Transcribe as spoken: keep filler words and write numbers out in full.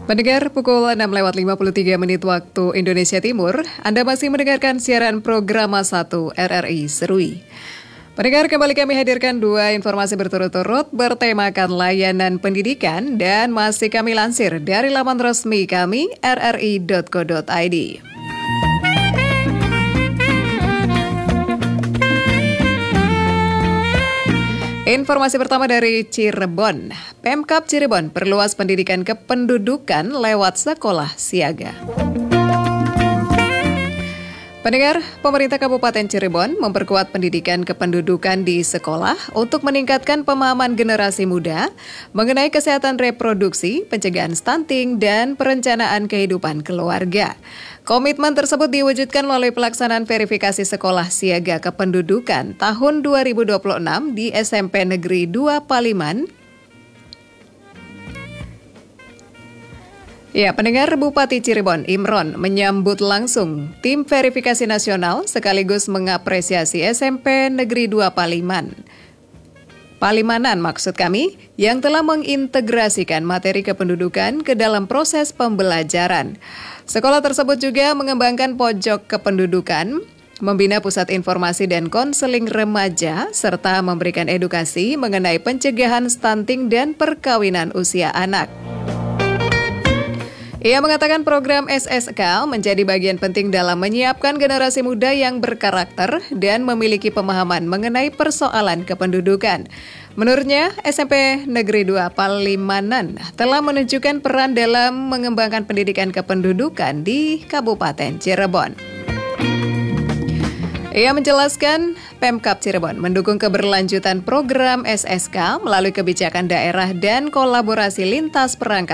Pendengar pukul enam lewat lima puluh tiga menit waktu Indonesia Timur, Anda masih mendengarkan siaran program satu R R I Serui. Pendengar, kembali kami hadirkan dua informasi berturut-turut bertemakan layanan pendidikan dan masih kami lansir dari laman resmi kami r r i dot co dot i d. Informasi pertama dari Cirebon. Pemkab Cirebon perluas pendidikan kependudukan lewat sekolah siaga. Pendengar, pemerintah Kabupaten Cirebon memperkuat pendidikan kependudukan di sekolah untuk meningkatkan pemahaman generasi muda mengenai kesehatan reproduksi, pencegahan stunting, dan perencanaan kehidupan keluarga. Komitmen tersebut diwujudkan melalui pelaksanaan verifikasi sekolah siaga kependudukan tahun dua ribu dua puluh enam di S M P Negeri dua Paliman. Ya, pendengar, Bupati Cirebon Imron menyambut langsung tim verifikasi nasional sekaligus mengapresiasi S M P Negeri dua Paliman. Palimanan maksud kami, yang telah mengintegrasikan materi kependudukan ke dalam proses pembelajaran. Sekolah tersebut juga mengembangkan pojok kependudukan, membina pusat informasi dan konseling remaja, serta memberikan edukasi mengenai pencegahan stunting dan perkawinan usia anak. Ia mengatakan program S S K menjadi bagian penting dalam menyiapkan generasi muda yang berkarakter dan memiliki pemahaman mengenai persoalan kependudukan. Menurutnya, S M P Negeri dua Palimanan telah menunjukkan peran dalam mengembangkan pendidikan kependudukan di Kabupaten Cirebon. Ia menjelaskan, Pemkab Cirebon mendukung keberlanjutan program S S K melalui kebijakan daerah dan kolaborasi lintas perangkat